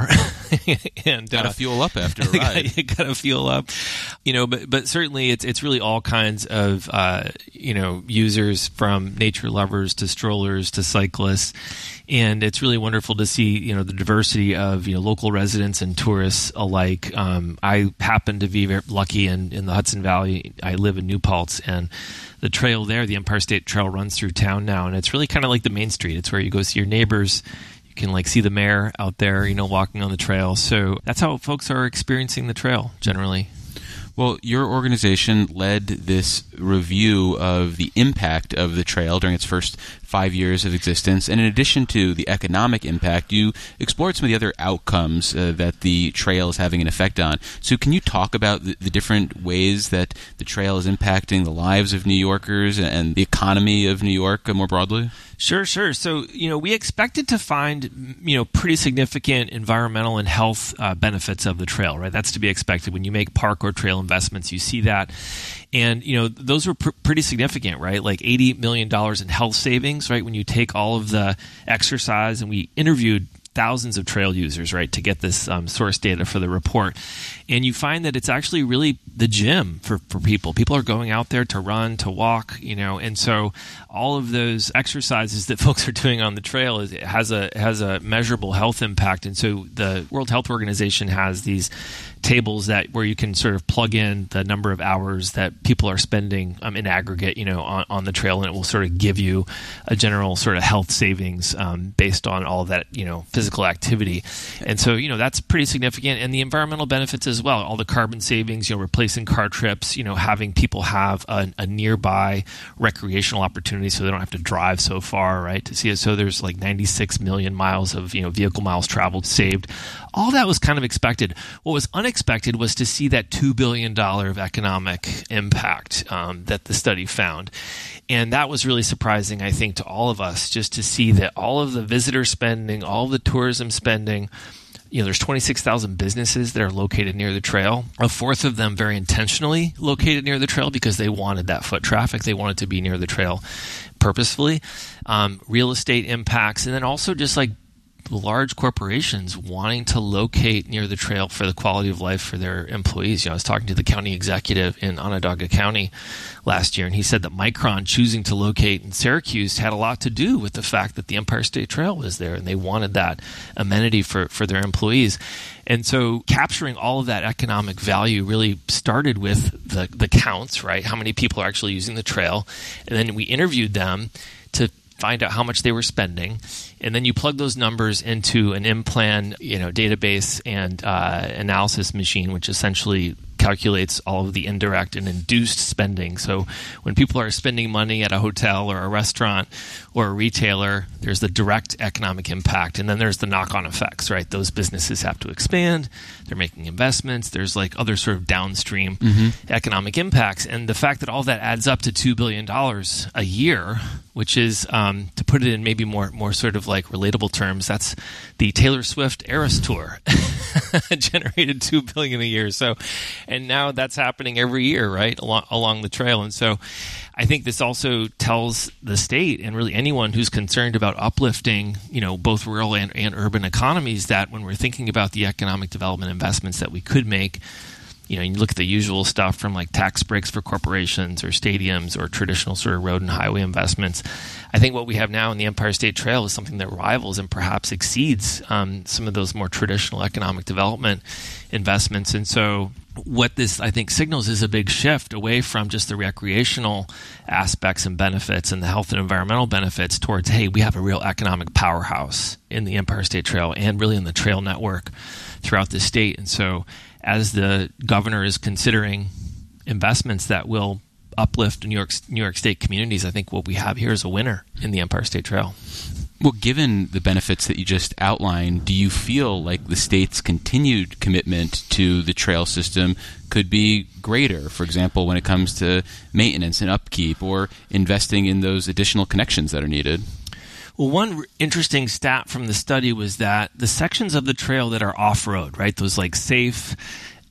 [SPEAKER 14] and
[SPEAKER 1] gotta
[SPEAKER 14] uh,
[SPEAKER 1] fuel up after a ride.
[SPEAKER 14] you gotta fuel up, you know. But but certainly it's it's really all kinds of uh, you know users, from nature lovers to strollers to cyclists, and it's really wonderful to see you know the diversity of you know local residents and tourists alike. Um, I happen to be very lucky in in the Hudson Valley. I live in New Paltz, and the trail there, the Empire State Trail, runs through town now, and it's really kind of like the main street. It's where you go see your neighbors. Can like see the mayor out there, you know, walking on the trail. So that's how folks are experiencing the trail generally.
[SPEAKER 1] Well, your organization led this review of the impact of the trail during its first five years of existence. And in addition to the economic impact, you explored some of the other outcomes uh, that the trail is having an effect on. So can you talk about the, the different ways that the trail is impacting the lives of New Yorkers and the economy of New York uh, more broadly?
[SPEAKER 14] Sure, sure. So, you know, we expected to find, you know, pretty significant environmental and health uh, benefits of the trail, right? That's to be expected. When you make park or trail investments, you see that. And, you know, those were pr- pretty significant, right? Like eighty million dollars in health savings, right? When you take all of the exercise, and we interviewed thousands of trail users, right, to get this um, source data for the report. And you find that it's actually really the gym for, for people. People are going out there to run, to walk, you know, and so all of those exercises that folks are doing on the trail is, it has a has a measurable health impact. And so the World Health Organization has these tables that where you can sort of plug in the number of hours that people are spending um, in aggregate, you know, on, on the trail, and it will sort of give you a general sort of health savings um, based on all of that, you know, physical activity. And so, you know, that's pretty significant. And the environmental benefits as well, all the carbon savings, you know, replacing car trips, you know, having people have a, a nearby recreational opportunity so they don't have to drive so far, right, to see it. So there's like ninety-six million miles of, you know, vehicle miles traveled saved. All that was kind of expected. What was unexpected was to see that two billion dollars of economic impact um, that the study found. And that was really surprising, I think, to all of us, just to see that all of the visitor spending, all of the tourism spending, you know, there's twenty-six thousand businesses that are located near the trail. A fourth of them very intentionally located near the trail because they wanted that foot traffic. They wanted to be near the trail purposefully. Um, real estate impacts, and then also just like large corporations wanting to locate near the trail for the quality of life for their employees. You know, I was talking to the county executive in Onondaga County last year, and he said that Micron choosing to locate in Syracuse had a lot to do with the fact that the Empire State Trail was there, and they wanted that amenity for, for their employees. And so capturing all of that economic value really started with the, the counts, right? How many people are actually using the trail? And then we interviewed them to find out how much they were spending, and then you plug those numbers into an M-Plan, you know, database and uh, analysis machine, which essentially calculates all of the indirect and induced spending. So when people are spending money at a hotel or a restaurant or a retailer, there's the direct economic impact, and then there's the knock-on effects, right? Those businesses have to expand, they're making investments, there's like other sort of downstream mm-hmm. economic impacts. And the fact that all that adds up to two billion dollars a year, which is, um, to put it in maybe more more sort of like relatable terms, that's the Taylor Swift Eras Tour generated two billion dollars a year. So, and now that's happening every year, right, along, along the trail. And so I think this also tells the state and really anyone who's concerned about uplifting, you know, both rural and, and urban economies, that when we're thinking about the economic development investments that we could make, you know, you look at the usual stuff from like tax breaks for corporations or stadiums or traditional sort of road and highway investments. I think what we have now in the Empire State Trail is something that rivals and perhaps exceeds um, some of those more traditional economic development investments. And so what this, I think, signals is a big shift away from just the recreational aspects and benefits and the health and environmental benefits towards, hey, we have a real economic powerhouse in the Empire State Trail and really in the trail network throughout the state. And so as the governor is considering investments that will uplift New York New York State communities, I think what we have here is a winner in the Empire State Trail.
[SPEAKER 1] Well, given the benefits that you just outlined, do you feel like the state's continued commitment to the trail system could be greater, for example, when it comes to maintenance and upkeep or investing in those additional connections that are needed?
[SPEAKER 14] Well, one interesting stat from the study was that the sections of the trail that are off-road, right, those like safe,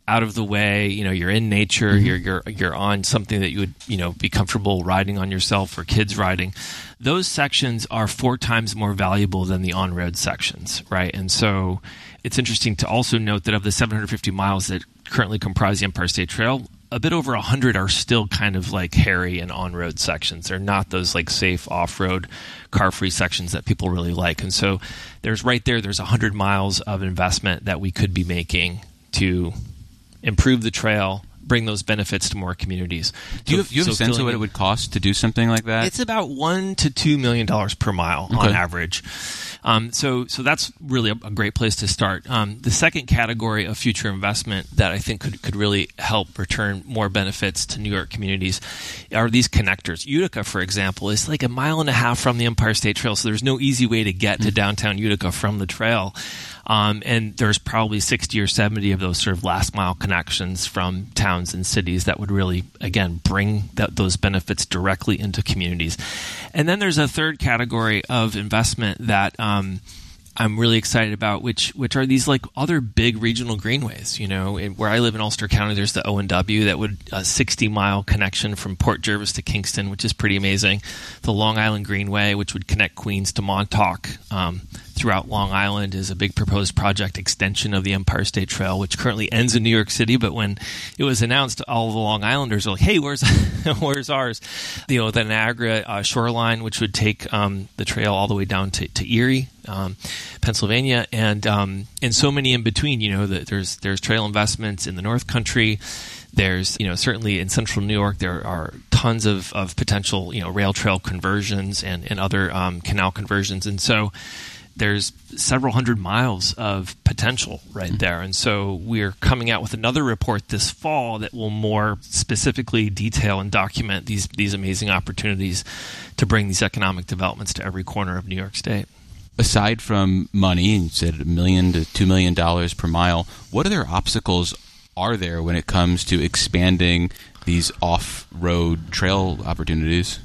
[SPEAKER 14] out of the way. You know, you're in nature. Mm-hmm. You're you're you're on something that you would you know be comfortable riding on yourself or kids riding. Those sections are four times more valuable than the on-road sections, right? And so it's interesting to also note that of the seven hundred fifty miles that currently comprise the Empire State Trail, a bit over one hundred are still kind of like hairy and on-road sections. They're not those like safe off-road car-free sections that people really like. And so there's right there, there's one hundred miles of investment that we could be making to improve the trail, bring those benefits to more communities.
[SPEAKER 1] Do you have, do you have so a sense of what it would cost to do something like that?
[SPEAKER 14] It's about one to two million dollars per mile
[SPEAKER 1] okay.
[SPEAKER 14] on average. Um, so, so that's really a, a great place to start. Um, the second category of future investment that I think could, could really help return more benefits to New York communities are these connectors. Utica, for example, is like a mile and a half from the Empire State Trail, so there's no easy way to get to downtown Utica from the trail. Um, and there's probably sixty or seventy of those sort of last mile connections from towns and cities that would really, again, bring that, those benefits directly into communities. And then there's a third category of investment that um, I'm really excited about, which which are these like other big regional greenways. You know, in, where I live in Ulster County, there's the O and W that would a sixty mile connection from Port Jervis to Kingston, which is pretty amazing. The Long Island Greenway, which would connect Queens to Montauk. Um, throughout Long Island is a big proposed project extension of the Empire State Trail, which currently ends in New York City. But when it was announced, all the Long Islanders were like, hey, where's where's ours? You know, the Niagara uh, shoreline, which would take um, the trail all the way down to, to Erie, um, Pennsylvania, and um, and so many in between. You know, the, there's there's trail investments in the North Country. There's, you know, certainly in central New York, there are tons of, of potential, you know, rail trail conversions and, and other um, canal conversions. And so there's several hundred miles of potential right mm-hmm. there. And so we're coming out with another report this fall that will more specifically detail and document these, these amazing opportunities to bring these economic developments to every corner of New York State.
[SPEAKER 1] Aside from money, you said a million to two million dollars per mile, what other obstacles are there when it comes to expanding these off-road trail opportunities?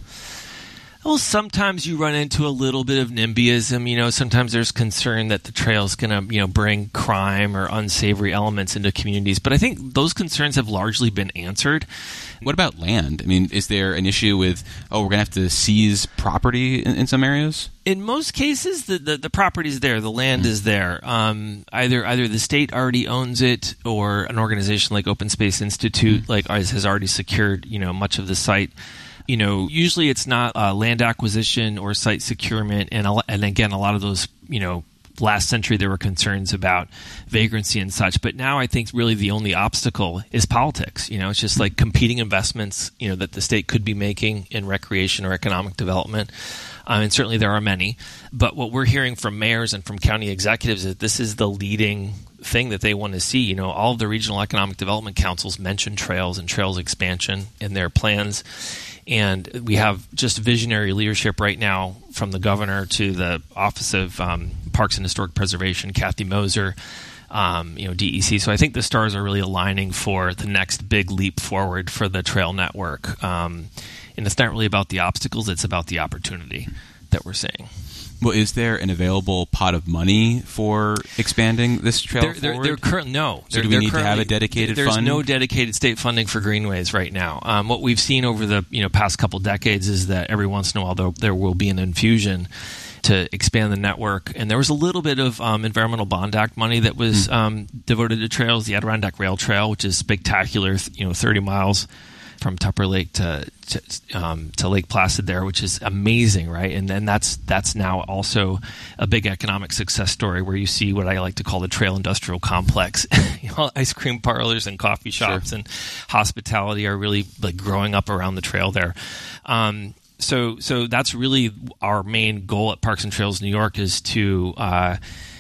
[SPEAKER 14] Well, sometimes you run into a little bit of NIMBYism. You know, sometimes there's concern that the trail is going to, you know, bring crime or unsavory elements into communities. But I think those concerns have largely been answered.
[SPEAKER 1] What about land? I mean, is there an issue with, oh, we're going to have to seize property in, in some areas?
[SPEAKER 14] In most cases, the, the, the property is there. The land mm-hmm. is there. Um, either either the state already owns it, or an organization like Open Space Institute mm-hmm. like has already secured, you know, much of the site. You know, usually it's not uh, land acquisition or site securement, and a, and again, a lot of those, you know, last century there were concerns about vagrancy and such, but now I think really the only obstacle is politics. You know, it's just like competing investments, you know, that the state could be making in recreation or economic development. Um, and certainly there are many. But what we're hearing from mayors and from county executives is this is the leading thing that they want to see. You know, all of the regional economic development councils mention trails and trails expansion in their plans. And we have just visionary leadership right now from the governor to the Office of um, Parks and Historic Preservation, Kathy Moser, um, you know, D E C. So I think the stars are really aligning for the next big leap forward for the trail network. Um, and it's not really about the obstacles, it's about the opportunity that we're seeing.
[SPEAKER 1] Well, is there an available pot of money for expanding this trail
[SPEAKER 14] there, there,
[SPEAKER 1] forward?
[SPEAKER 14] There current, no.
[SPEAKER 1] So do we need to have a dedicated
[SPEAKER 14] there's
[SPEAKER 1] fund?
[SPEAKER 14] There's no dedicated state funding for greenways right now. Um, what we've seen over the you know past couple decades is that every once in a while there, there will be an infusion to expand the network. And there was a little bit of um, Environmental Bond Act money that was mm. um, devoted to trails. The Adirondack Rail Trail, which is spectacular, you know, thirty miles from Tupper Lake to to, um, to Lake Placid there, which is amazing, right? And then that's that's now also a big economic success story where you see what I like to call the trail industrial complex. You know, ice cream parlors and coffee shops sure. and hospitality are really like growing up around the trail there. Um, so so that's really our main goal at Parks and Trails New York, is to uh,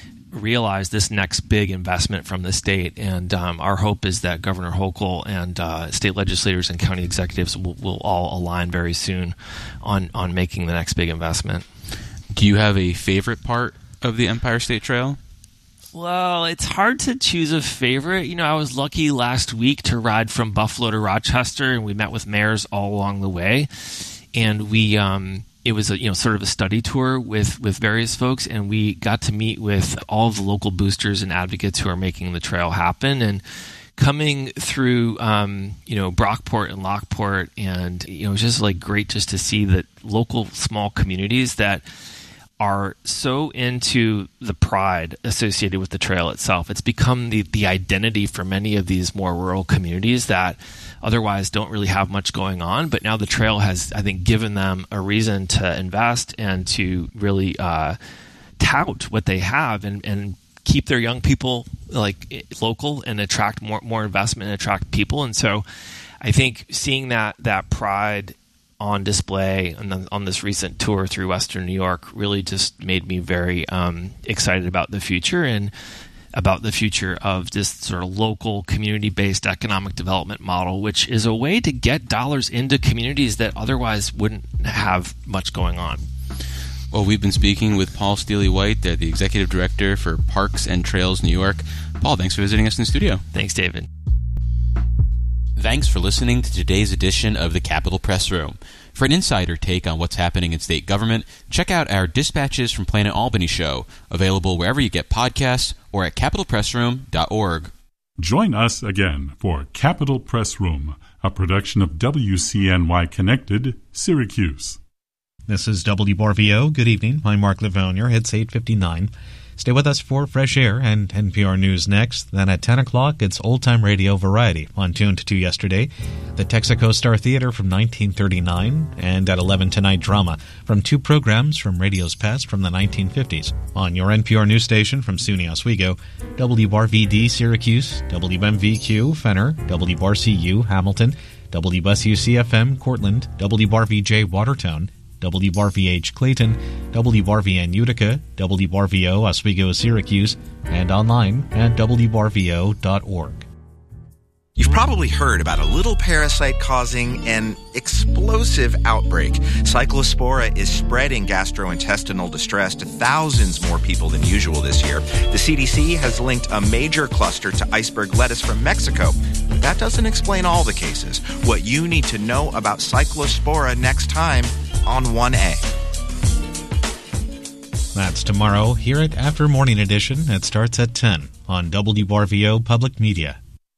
[SPEAKER 14] realize this next big investment from the state. And um, our hope is that Governor Hochul and uh, state legislators and county executives will, will all align very soon on, on making the next big investment.
[SPEAKER 1] Do you have a favorite part of the Empire State Trail?
[SPEAKER 14] Well, it's hard to choose a favorite. You know, I was lucky last week to ride from Buffalo to Rochester, and we met with mayors all along the way. And we... Um, It was a you know sort of a study tour with, with various folks, and we got to meet with all of the local boosters and advocates who are making the trail happen, and coming through, um, you know, Brockport and Lockport, and, you know, it's just like great just to see that local small communities that are so into the pride associated with the trail itself. It's become the, the identity for many of these more rural communities that otherwise don't really have much going on. But now the trail has, I think, given them a reason to invest and to really uh, tout what they have and, and keep their young people like local and attract more, more investment and attract people. And so I think seeing that, that pride on display on, the, on this recent tour through Western New York really just made me very um, excited about the future and about the future of this sort of local community-based economic development model, which is a way to get dollars into communities that otherwise wouldn't have much going on.
[SPEAKER 1] Well, we've been speaking with Paul Steely-White, the Executive Director for Parks and Trails New York. Paul, thanks for visiting us in the studio.
[SPEAKER 14] Thanks, David.
[SPEAKER 1] Thanks for listening to today's edition of the Capitol Press Room. For an insider take on what's happening in state government, check out our Dispatches from Planet Albany show, available wherever you get podcasts or at capitol press room dot org.
[SPEAKER 15] Join us again for Capitol Press Room, a production of W C N Y Connected, Syracuse.
[SPEAKER 6] This is W B R V O. Good evening. I'm Mark Livonier. It's eight fifty-nine. Stay with us for Fresh Air and N P R News next. Then at ten o'clock, it's Old Time Radio Variety on Tuned to Yesterday, the Texaco Star Theater from nineteen thirty-nine, and at eleven tonight, Drama from two programs from radio's past from the nineteen fifties. On your N P R news station from SUNY Oswego, W B R V D Syracuse, W M V Q Fenner, W B R C U Hamilton, W B S U C F M Cortland, W B R V J Watertown, W B R V H Clayton, W B R V N Utica, W B R V O Oswego Syracuse, and online at W B R V O dot org.
[SPEAKER 16] You've probably heard about a little parasite causing an explosive outbreak. Cyclospora is spreading gastrointestinal distress to thousands more people than usual this year. The C D C has linked a major cluster to iceberg lettuce from Mexico. But that doesn't explain all the cases. What you need to know about Cyclospora next time on one A.
[SPEAKER 6] That's tomorrow here at After Morning Edition. It starts at ten on W B R V O Public Media.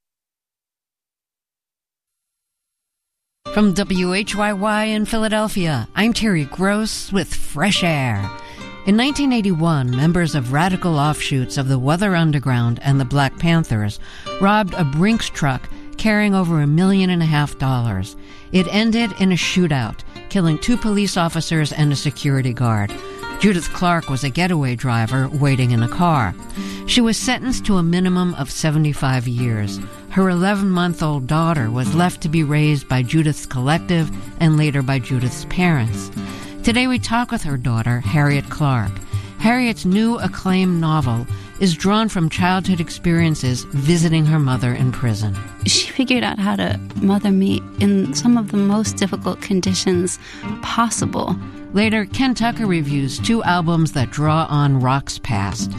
[SPEAKER 17] From W H Y Y in Philadelphia, I'm Terry Gross with Fresh Air. In nineteen eighty-one, members of radical offshoots of the Weather Underground and the Black Panthers robbed a Brinks truck carrying over a million and a half dollars. It ended in a shootout, killing two police officers and a security guard. Judith Clark was a getaway driver waiting in a car. She was sentenced to a minimum of seventy-five years. Her eleven-month-old daughter was left to be raised by Judith's collective and later by Judith's parents. Today we talk with her daughter, Harriet Clark. Harriet's new acclaimed novel is drawn from childhood experiences visiting her mother in prison.
[SPEAKER 18] She figured out how to mother me in some of the most difficult conditions possible.
[SPEAKER 17] Later, Ken Tucker reviews two albums that draw on rock's past.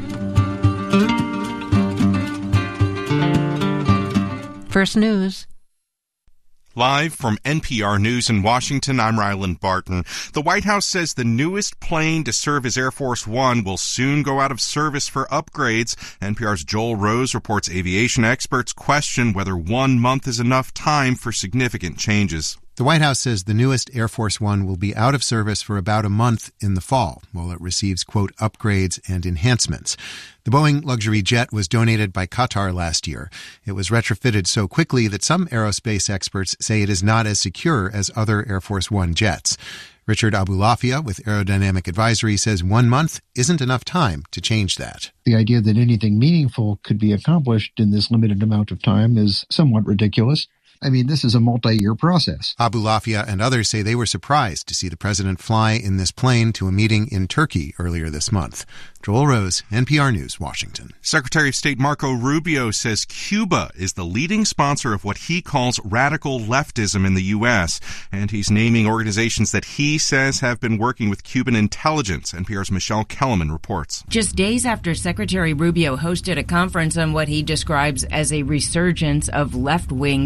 [SPEAKER 17] First News.
[SPEAKER 19] Live from N P R News in Washington, I'm Ryland Barton. The White House says the newest plane to serve as Air Force One will soon go out of service for upgrades. N P R's Joel Rose reports aviation experts question whether one month is enough time for significant changes.
[SPEAKER 20] The White House says the newest Air Force One will be out of service for about a month in the fall, while it receives, quote, upgrades and enhancements. The Boeing luxury jet was donated by Qatar last year. It was retrofitted so quickly that some aerospace experts say it is not as secure as other Air Force One jets. Richard Abulafia with Aerodynamic Advisory says one month isn't enough time to change that.
[SPEAKER 21] The idea that anything meaningful could be accomplished in this limited amount of time is somewhat ridiculous. I mean, this is a multi-year process.
[SPEAKER 20] Abulafia and others say they were surprised to see the president fly in this plane to a meeting in Turkey earlier this month. Joel Rose, N P R News, Washington.
[SPEAKER 19] Secretary of State Marco Rubio says Cuba is the leading sponsor of what he calls radical leftism in the U S, and he's naming organizations that he says have been working with Cuban intelligence. N P R's Michelle Kellerman reports.
[SPEAKER 22] Just days after Secretary Rubio hosted a conference on what he describes as a resurgence of left-wing political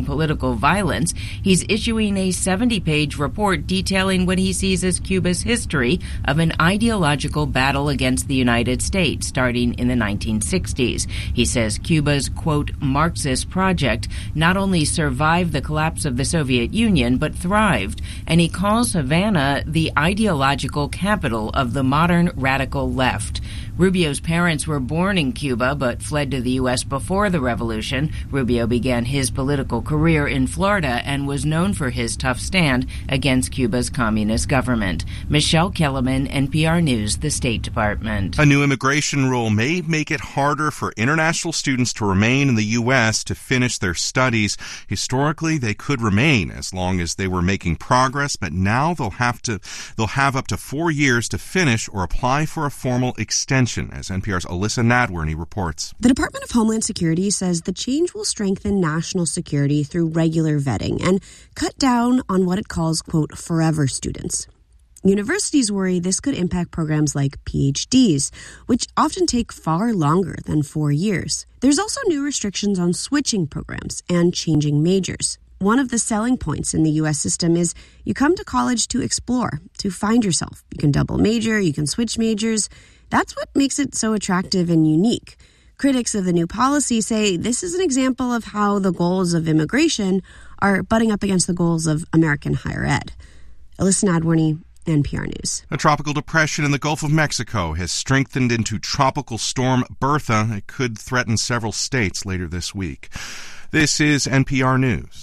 [SPEAKER 22] political violence. He's issuing a seventy-page report detailing what he sees as Cuba's history of an ideological battle against the United States starting in the nineteen sixties. He says Cuba's, quote, Marxist project not only survived the collapse of the Soviet Union, but thrived. And he calls Havana the ideological capital of the modern radical left. Rubio's parents were born in Cuba but fled to the U S before the revolution. Rubio began his political career in Florida and was known for his tough stand against Cuba's communist government. Michelle Kellerman, N P R News, the State Department.
[SPEAKER 19] A new immigration rule may make it harder for international students to remain in the U S to finish their studies. Historically, they could remain as long as they were making progress, but now they'll have to they'll have up to four years to finish or apply for a formal extension, as N P R's Alyssa Nadworny reports.
[SPEAKER 2] The Department of Homeland Security says the change will strengthen national security through regular vetting and cut down on what it calls, quote, forever students. Universities worry this could impact programs like P H Ds, which often take far longer than four years. There's also new restrictions on switching programs and changing majors. One of the selling points in the U S system is you come to college to explore, to find yourself. You can double major, you can switch majors. That's what makes it so attractive and unique. Critics of the new policy say this is an example of how the goals of immigration are butting up against the goals of American higher ed. Alyssa Nadworny, N P R News.
[SPEAKER 19] A tropical depression in the Gulf of Mexico has strengthened into Tropical Storm Bertha. It could threaten several states later this week. This is N P R News.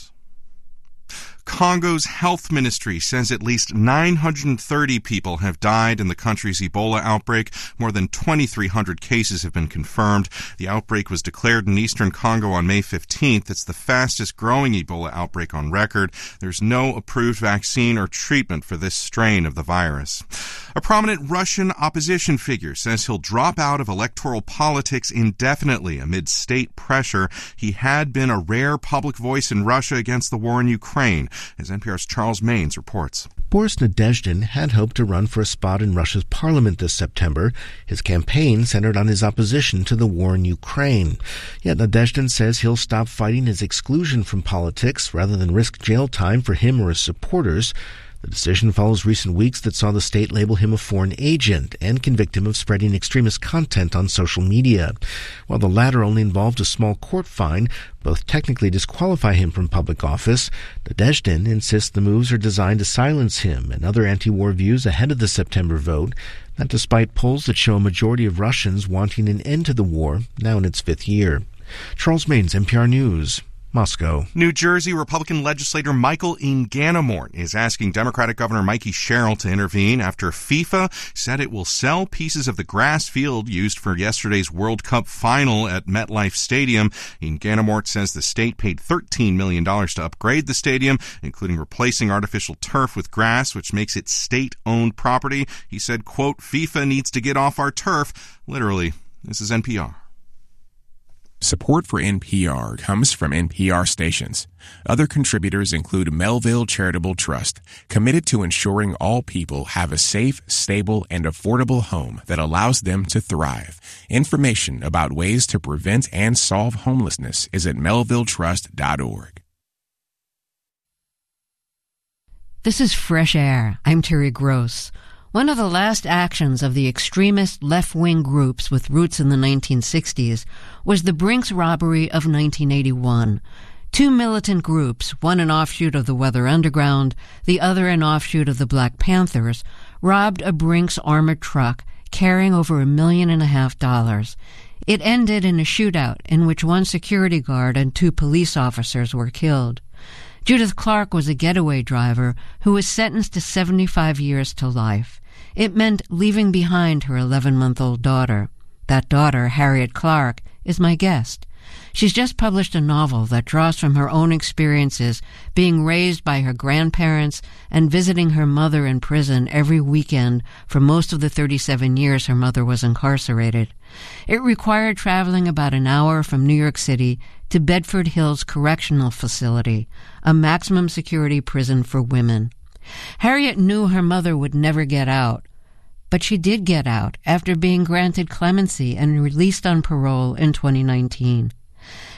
[SPEAKER 19] Congo's health ministry says at least nine hundred thirty people have died in the country's Ebola outbreak. More than twenty-three hundred cases have been confirmed. The outbreak was declared in eastern Congo on May fifteenth. It's the fastest growing Ebola outbreak on record. There's no approved vaccine or treatment for this strain of the virus. A prominent Russian opposition figure says he'll drop out of electoral politics indefinitely amid state pressure. He had been a rare public voice in Russia against the war in Ukraine, as N P R's Charles Maines reports.
[SPEAKER 5] Boris Nadezhdin had hoped to run for a spot in Russia's parliament this September. His campaign centered on his opposition to the war in Ukraine. Yet Nadezhdin says he'll stop fighting his exclusion from politics rather than risk jail time for him or his supporters. The decision follows recent weeks that saw the state label him a foreign agent and convict him of spreading extremist content on social media. While the latter only involved a small court fine, both technically disqualify him from public office. Nadezhdin insists the moves are designed to silence him and other anti-war views ahead of the September vote, that despite polls that show a majority of Russians wanting an end to the war, now in its fifth year. Charles Maines, N P R News. Moscow.
[SPEAKER 19] New Jersey Republican legislator Michael Inganamort is asking Democratic Governor Mikey Sherrill to intervene after FIFA said it will sell pieces of the grass field used for yesterday's World Cup final at MetLife Stadium. Inganamort says the state paid thirteen million dollars to upgrade the stadium, including replacing artificial turf with grass, which makes it state-owned property. He said, quote, FIFA needs to get off our turf. Literally. This is N P R.
[SPEAKER 23] Support for N P R comes from N P R stations. Other contributors include Melville Charitable Trust, committed to ensuring all people have a safe, stable, and affordable home that allows them to thrive. Information about ways to prevent and solve homelessness is at melville trust dot org.
[SPEAKER 17] This is Fresh Air. I'm Terry Gross. One of the last actions of the extremist left-wing groups with roots in the nineteen sixties was the Brinks robbery of nineteen eighty-one. Two militant groups, one an offshoot of the Weather Underground, the other an offshoot of the Black Panthers, robbed a Brinks armored truck carrying over a million and a half dollars. It ended in a shootout in which one security guard and two police officers were killed. Judith Clark was a getaway driver who was sentenced to seventy-five years to life. It meant leaving behind her eleven-month-old daughter. That daughter, Harriet Clark, is my guest. She's just published a novel that draws from her own experiences being raised by her grandparents and visiting her mother in prison every weekend for most of the thirty-seven years her mother was incarcerated. It required traveling about an hour from New York City to Bedford Hills Correctional Facility, a maximum security prison for women. Harriet knew her mother would never get out, but she did get out after being granted clemency and released on parole in twenty nineteen.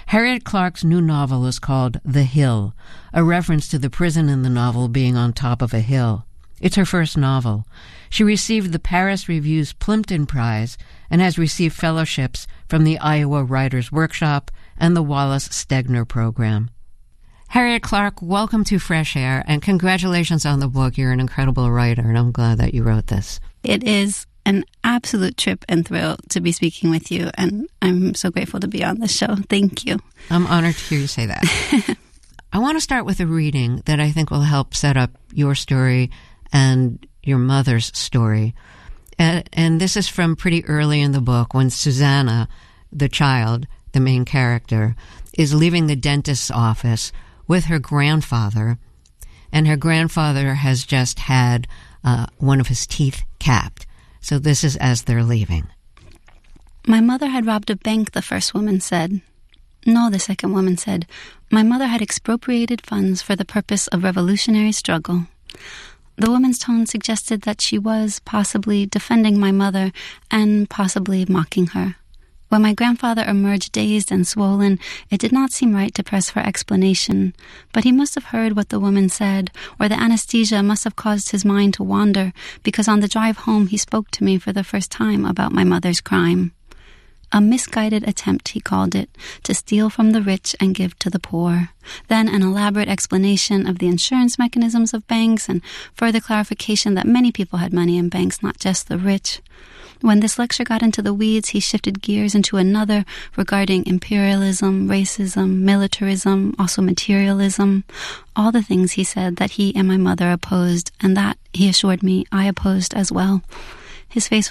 [SPEAKER 17] Harriet Clark's new novel is called The Hill, a reference to the prison in the novel being on top of a hill. It's her first novel. She received the Paris Review's Plimpton Prize and has received fellowships from the Iowa Writers Workshop and the Wallace Stegner Program. Harriet Clark, welcome to Fresh Air, and congratulations on the book. You're an incredible writer, and I'm glad that you wrote this.
[SPEAKER 18] It is an absolute trip and thrill to be speaking with you, and I'm so grateful to be on this show. Thank you.
[SPEAKER 17] I'm honored to hear you say that. I want to start with a reading that I think will help set up your story and your mother's story. And, and this is from pretty early in the book when Susanna, the child, the main character, is leaving the dentist's office with her grandfather, and her grandfather has just had uh, one of his teeth capped. So this is as they're leaving.
[SPEAKER 18] My mother had robbed a bank, the first woman said. No, the second woman said. My mother had expropriated funds for the purpose of revolutionary struggle. The woman's tone suggested that she was possibly defending my mother and possibly mocking her. When my grandfather emerged dazed and swollen, it did not seem right to press for explanation, but he must have heard what the woman said, or the anesthesia must have caused his mind to wander, because on the drive home he spoke to me for the first time about my mother's crime. A misguided attempt, he called it, to steal from the rich and give to the poor. Then an elaborate explanation of the insurance mechanisms of banks and further clarification that many people had money in banks, not just the rich. When this lecture got into the weeds, he shifted gears into another regarding imperialism, racism, militarism, also materialism, all the things he said that he and my mother opposed, and that, he assured me, I opposed as well. His face